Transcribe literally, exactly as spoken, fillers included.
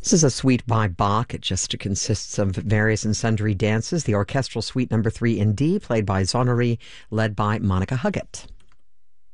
This is a suite by Bach. It just consists of various and sundry dances. The orchestral suite number three in D, played by Zonnery, led by Monica Huggett.